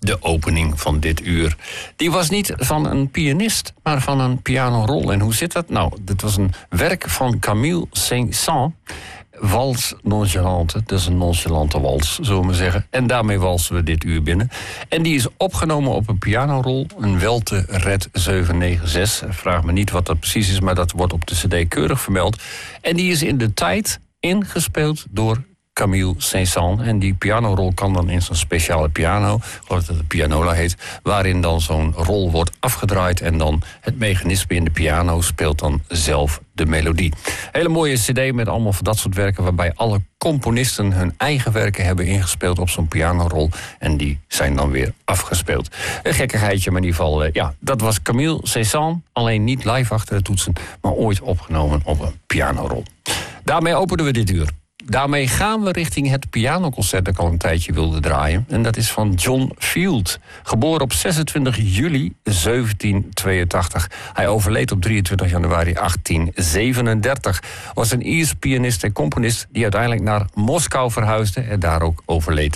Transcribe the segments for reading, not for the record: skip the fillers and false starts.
De opening van dit uur, die was niet van een pianist, maar van een pianorol. En hoe zit dat? Nou, dit was een werk van Camille Saint-Saëns. Wals nonchalante, dat is een nonchalante wals, zullen we maar zeggen. En daarmee walsen we dit uur binnen. En die is opgenomen op een pianorol, een Welte Red 796. Vraag me niet wat dat precies is, maar dat wordt op de cd keurig vermeld. En die is in de tijd ingespeeld door Camille Saint-Saëns. En die pianorol kan dan in zo'n speciale piano, ik geloof dat het pianola heet, waarin dan zo'n rol wordt afgedraaid en dan het mechanisme in de piano speelt dan zelf de melodie. Hele mooie cd met allemaal van dat soort werken waarbij alle componisten hun eigen werken hebben ingespeeld op zo'n pianorol en die zijn dan weer afgespeeld. Een gekkigheidje, maar in ieder geval, ja, dat was Camille Saint-Saëns, alleen niet live achter de toetsen, maar ooit opgenomen op een pianorol. Daarmee openen we dit uur. Daarmee gaan we richting het pianoconcert dat ik al een tijdje wilde draaien. En dat is van John Field. Geboren op 26 juli 1782. Hij overleed op 23 januari 1837. Was een Iers pianist en componist die uiteindelijk naar Moskou verhuisde en daar ook overleed.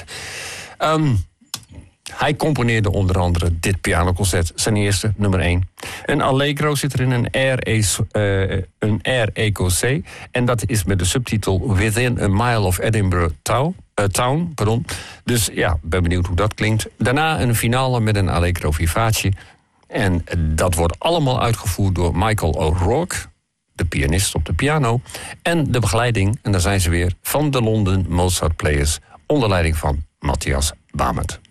Hij componeerde onder andere dit pianoconcert, zijn eerste, nummer 1. Een allegro zit erin, een air écossais. En dat is met de subtitel Within a Mile of Edinburgh Town. Dus ja, ben benieuwd hoe dat klinkt. Daarna een finale met een allegro vivace. En dat wordt allemaal uitgevoerd door Michael O'Rourke, de pianist op de piano. En de begeleiding, en daar zijn ze weer, van de London Mozart Players, onder leiding van Matthias Bamert.